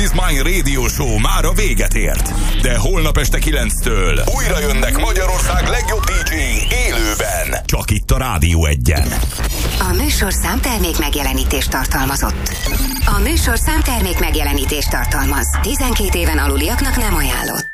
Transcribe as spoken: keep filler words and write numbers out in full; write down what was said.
Is Mine Radio Show már a véget ért. De holnap este kilenctől újra jönnek Magyarország legjobb dé dzséi élőben. Csak itt a Rádió Egyen. A műsor számtermék megjelenítést tartalmazott. A műsor számtermék megjelenítést tartalmaz. tizenkét éven aluliaknak nem ajánlott.